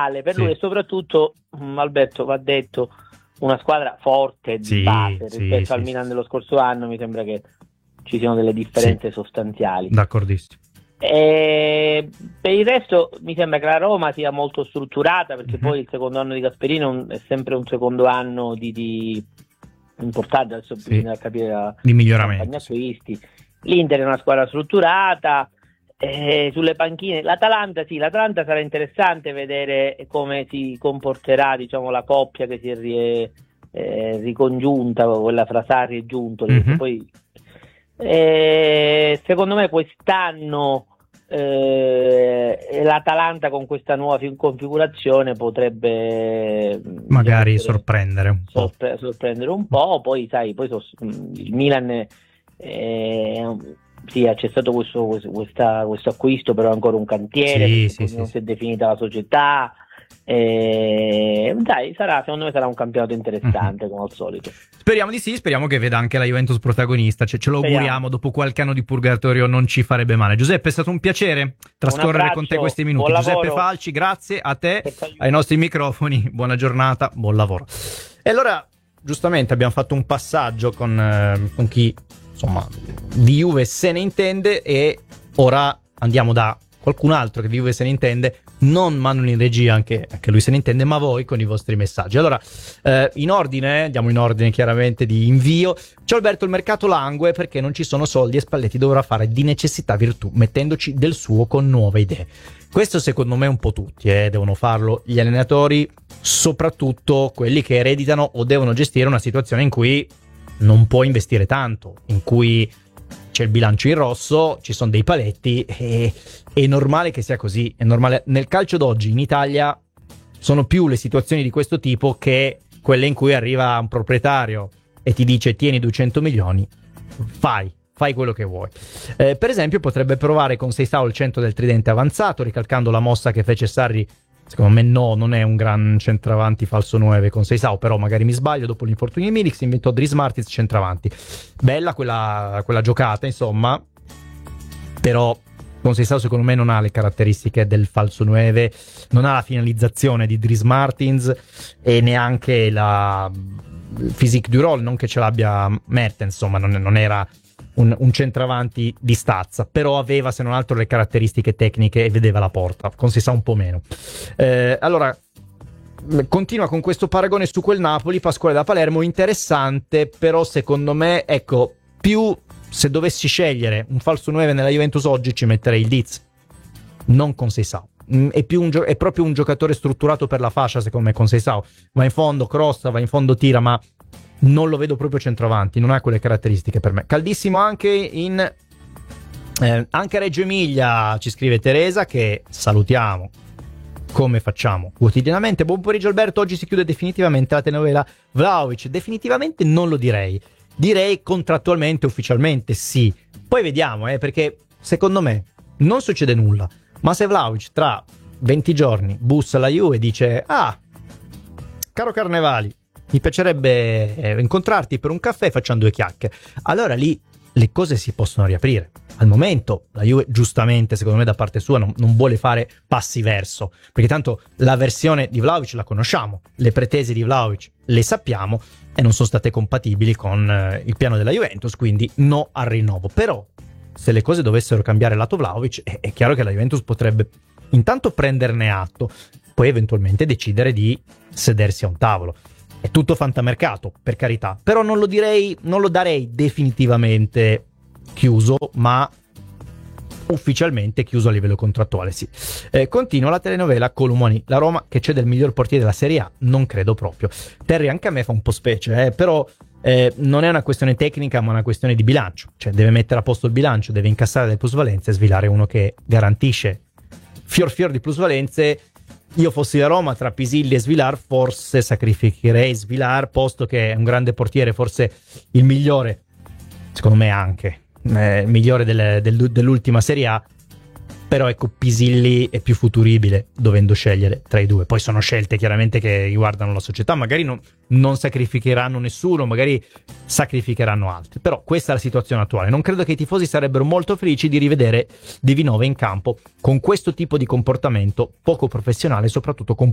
fondamentale per lui, e soprattutto, Alberto, va detto, una squadra forte di base rispetto al Milan dello scorso anno. Mi sembra che ci siano delle differenze sostanziali. D'accordissimo. Per il resto mi sembra che la Roma sia molto strutturata, perché poi il secondo anno di Gasperino è sempre un secondo anno di importante, adesso bisogna capire di miglioramento. L'Inter è una squadra strutturata, sulle panchine l'Atalanta sarà interessante vedere come si comporterà, diciamo, la coppia che si è ricongiunta, quella fra Sarri e Giuntoli. Poi secondo me quest'anno l'Atalanta con questa nuova configurazione potrebbe magari sorprendere un po'. Poi il Milan c'è stato questo acquisto, però è ancora un cantiere, non si è definita la società. Secondo me sarà un campionato interessante, come al solito. Speriamo di sì, speriamo che veda anche la Juventus protagonista, ce lo auguriamo. Dopo qualche anno di purgatorio non ci farebbe male. Giuseppe, è stato un piacere trascorrere con te questi minuti. Giuseppe Falci, grazie a te, ai nostri microfoni, buona giornata, buon lavoro. E allora, giustamente, abbiamo fatto un passaggio con chi, insomma, di Juve se ne intende, e ora andiamo da qualcun altro che di Juve se ne intende, non Manuel in regia, anche lui se ne intende, ma voi con i vostri messaggi. Allora, andiamo in ordine chiaramente di invio. Ciao Alberto, il mercato langue perché non ci sono soldi e Spalletti dovrà fare di necessità virtù, mettendoci del suo con nuove idee. Questo secondo me un po' tutti devono farlo, gli allenatori, soprattutto quelli che ereditano o devono gestire una situazione in cui non puoi investire tanto, in cui c'è il bilancio in rosso, ci sono dei paletti, e è normale che sia così. È normale. Nel calcio d'oggi in Italia sono più le situazioni di questo tipo che quelle in cui arriva un proprietario e ti dice tieni 200 milioni, fai quello che vuoi. Per esempio potrebbe provare con Seisao il centro del tridente avanzato, ricalcando la mossa che fece Sarri. Secondo me non è un gran centravanti falso 9 con Seisao, però magari mi sbaglio. Dopo l'infortunio di Milik si inventò Dries Martins centravanti. Bella quella giocata, insomma, però con Seisao secondo me non ha le caratteristiche del falso 9, non ha la finalizzazione di Dries Martins e neanche la physique du rôle, non che ce l'abbia Mertens, insomma non era un centravanti di stazza, però aveva se non altro le caratteristiche tecniche e vedeva la porta, con Seisao un po' meno. Allora continua con questo paragone su quel Napoli, Pasquale da Palermo, interessante, però secondo me, ecco, più se dovessi scegliere un falso 9 nella Juventus oggi ci metterei il Diz, non con Seisao. È proprio un giocatore strutturato per la fascia, secondo me, con Seisao va in fondo, crossa, va in fondo, tira, ma non lo vedo proprio centravanti, non ha quelle caratteristiche per me. Caldissimo anche anche a Reggio Emilia, ci scrive Teresa, che salutiamo come facciamo quotidianamente. Buon pomeriggio Alberto, oggi si chiude definitivamente la telenovela Vlahovic. Definitivamente non lo direi contrattualmente, ufficialmente sì, poi vediamo, perché secondo me non succede nulla, ma se Vlahovic tra 20 giorni bussa alla Juve e dice caro Carnevali, mi piacerebbe incontrarti per un caffè, facciamo 2 chiacchiere, allora lì le cose si possono riaprire. Al momento la Juve, giustamente secondo me da parte sua, non vuole fare passi verso, perché tanto la versione di Vlahovic la conosciamo, le pretese di Vlahovic le sappiamo e non sono state compatibili con il piano della Juventus, quindi no al rinnovo. Però se le cose dovessero cambiare lato Vlahovic, è chiaro che la Juventus potrebbe intanto prenderne atto, poi eventualmente decidere di sedersi a un tavolo. È tutto fantamercato, per carità, però non lo darei definitivamente chiuso, ma ufficialmente chiuso a livello contrattuale, sì. Continua la telenovela Colomani, la Roma che c'è del miglior portiere della Serie A, non credo proprio. Terry, anche a me fa un po' specie, però non è una questione tecnica, ma una questione di bilancio, cioè deve mettere a posto il bilancio, deve incassare le plusvalenze e svilare uno che garantisce fior di plusvalenze. Io fossi la Roma, tra Pisilli e Svilar forse sacrificherei Svilar, posto che è un grande portiere, forse il migliore, secondo me anche migliore dell'ultima Serie A, però ecco, Pisilli è più futuribile dovendo scegliere tra i due. Poi sono scelte chiaramente che riguardano la società, magari non sacrificheranno nessuno, magari sacrificheranno altri, però questa è la situazione attuale. Non credo che i tifosi sarebbero molto felici di rivedere Di Vinove in campo con questo tipo di comportamento poco professionale e soprattutto con